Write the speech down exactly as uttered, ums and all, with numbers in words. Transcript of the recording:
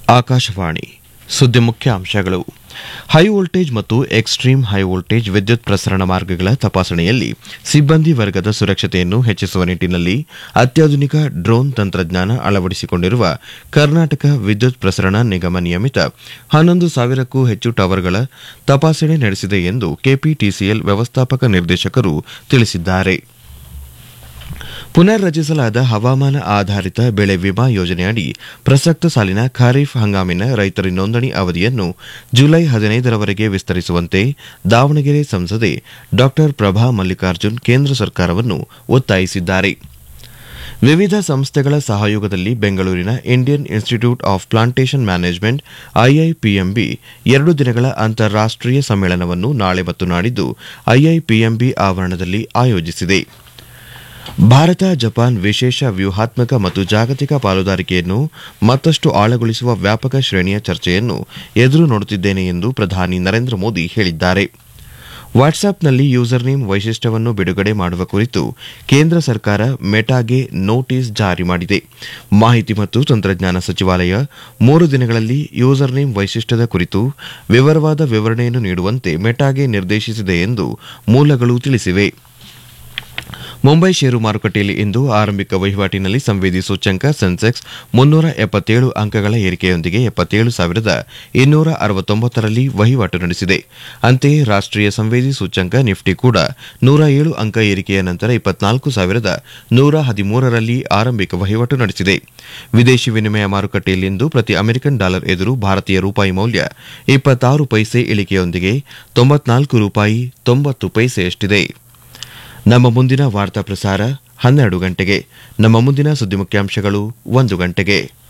ಆಕಾಶವಾಣಿ ಸುದ್ದಿ ಮುಖ್ಯಾಂಶಗಳು. High voltage ಮತ್ತು ಎಕ್ಸ್ಟ್ರೀಮ್ ಹೈ ವೋಲ್ಟೇಜ್ ವಿದ್ಯುತ್ ಪ್ರಸರಣ ಮಾರ್ಗಗಳ ತಪಾಸಣೆಯಲ್ಲಿ ಸಿಬ್ಬಂದಿ ವರ್ಗದ ಸುರಕ್ಷತೆಯನ್ನು ಹೆಚ್ಚಿಸುವ ನಿಟ್ಟಿನಲ್ಲಿ ಅತ್ಯಾಧುನಿಕ ಡ್ರೋನ್ ತಂತ್ರಜ್ಞಾನ ಅಳವಡಿಸಿಕೊಂಡಿರುವ ಕರ್ನಾಟಕ ವಿದ್ಯುತ್ ಪ್ರಸರಣ ನಿಗಮ ನಿಯಮಿತ ಹನ್ನೊಂದು ಸಾವಿರಕ್ಕೂ ಹೆಚ್ಚು ಟವರ್ಗಳ ತಪಾಸಣೆ ನಡೆಸಿದೆ ಎಂದು ಕೆಪಿಟಿಸಿಎಲ್ ವ್ಯವಸ್ಥಾಪಕ ನಿರ್ದೇಶಕರು ತಿಳಿಸಿದ್ದಾರೆ. ಪುನರ್ ರಚಿಸಲಾದ ಹವಾಮಾನ ಆಧಾರಿತ ಬೆಳೆ ವಿಮಾ ಯೋಜನೆಯಡಿ ಪ್ರಸಕ್ತ ಸಾಲಿನ ಖಾರಿಫ್ ಹಂಗಾಮಿನ ರೈತರ ನೋಂದಣಿ ಅವಧಿಯನ್ನು ಜುಲೈ ಹದಿನೈದರವರೆಗೆ ವಿಸ್ತರಿಸುವಂತೆ ದಾವಣಗೆರೆ ಸಂಸದೆ ಡಾ ಪ್ರಭಾ ಮಲ್ಲಿಕಾರ್ಜುನ್ ಕೇಂದ್ರ ಸರ್ಕಾರವನ್ನು ಒತ್ತಾಯಿಸಿದ್ದಾರೆ. ವಿವಿಧ ಸಂಸ್ಥೆಗಳ ಸಹಯೋಗದಲ್ಲಿ ಬೆಂಗಳೂರಿನ Indian institute of plantation management ಐಐಪಿಎಂಬಿ ಎರಡು ದಿನಗಳ ಅಂತಾರಾಷ್ಟೀಯ ಸಮ್ಮೇಳನವನ್ನು ನಾಳೆ ಮತ್ತು ನಾಡಿದ್ದು ಐಐಪಿಎಂಬಿ ಆವರಣದಲ್ಲಿ ಆಯೋಜಿಸಿದೆ. ಭಾರತ ಜಪಾನ್ ವಿಶೇಷ ವ್ಯೂಹಾತ್ಮಕ ಮತ್ತು ಜಾಗತಿಕ ಪಾಲುದಾರಿಕೆಯನ್ನು ಮತ್ತಷ್ಟು ಆಳಗೊಳಿಸುವ ವ್ಯಾಪಕ ಶ್ರೇಣಿಯ ಚರ್ಚೆಯನ್ನು ಎದುರು ನೋಡುತ್ತಿದ್ದೇನೆ ಎಂದು ಪ್ರಧಾನಿ ನರೇಂದ್ರ ಮೋದಿ ಹೇಳಿದ್ದಾರೆ. ವಾಟ್ಸ್ಆಪ್ನಲ್ಲಿ ಯೂಸರ್ ನೇಮ್ ವೈಶಿಷ್ಟ್ಯವನ್ನು ಬಿಡುಗಡೆ ಮಾಡುವ ಕುರಿತು ಕೇಂದ್ರ ಸರ್ಕಾರ ಮೆಟಾಗೆ ನೋಟಿಸ್ ಜಾರಿ ಮಾಡಿದೆ. ಮಾಹಿತಿ ಮತ್ತು ತಂತ್ರಜ್ಞಾನ ಸಚಿವಾಲಯ ಮೂರು ದಿನಗಳಲ್ಲಿ ಯೂಸರ್ ನೇಮ್ ವೈಶಿಷ್ಟ್ಯದ ಕುರಿತು ವಿವರವಾದ ವಿವರಣೆಯನ್ನು ನೀಡುವಂತೆ ಮೆಟಾಗೆ ನಿರ್ದೇಶಿಸಿದೆ ಎಂದು ಮೂಲಗಳು ತಿಳಿಸಿವೆ. ಮುಂಬೈ ಷೇರು ಮಾರುಕಟ್ಟೆಯಲ್ಲಿ ಇಂದು ಆರಂಭಿಕ ವಹಿವಾಟಿನಲ್ಲಿ ಸಂವೇದಿ ಸೂಚ್ಯಂಕ ಸೆನ್ಸೆಕ್ಸ್ ಮುನ್ನೂರ ಎಪ್ಪತ್ತೇಳು ಅಂಕಗಳ ಏರಿಕೆಯೊಂದಿಗೆ ಎಪ್ಪತ್ತೇಳು ಸಾವಿರದ ಇನ್ನೂರ ಅರವತ್ತೊಂಬತ್ತರಲ್ಲಿ ವಹಿವಾಟು ನಡೆಸಿದೆ. ಅಂತೆಯೇ ರಾಷ್ಟೀಯ ಸಂವೇದಿ ಸೂಚ್ಯಂಕ ನಿಫ್ಟಿ ಕೂಡ ನೂರ ಏಳು ಅಂಕ ಏರಿಕೆಯ ನಂತರ ಇಪ್ಪತ್ನಾಲ್ಕು ಸಾವಿರದ ನೂರ ಹದಿಮೂರರಲ್ಲಿ ಆರಂಭಿಕ ವಹಿವಾಟು ನಡೆಸಿದೆ. ವಿದೇಶಿ ವಿನಿಮಯ ಮಾರುಕಟ್ಟೆಯಲ್ಲಿಂದು ಪ್ರತಿ ಅಮೆರಿಕನ್ ಡಾಲರ್ ಎದುರು ಭಾರತೀಯ ರೂಪಾಯಿ ಮೌಲ್ಯ ಇಪ್ಪತ್ತಾರು ಪೈಸೆ ಇಳಿಕೆಯೊಂದಿಗೆ ತೊಂಬತ್ನಾಲ್ಕು ರೂಪಾಯಿ ತೊಂಬತ್ತು ಪೈಸೆಯಷ್ಟಿದೆ. ನಮ್ಮ ಮುಂದಿನ ವಾರ್ತಾ ಪ್ರಸಾರ ಹನ್ನೆರಡು ಗಂಟೆಗೆ. ನಮ್ಮ ಮುಂದಿನ ಸುದ್ದಿ ಮುಖ್ಯಾಂಶಗಳು ಒಂದು ಗಂಟೆಗೆ.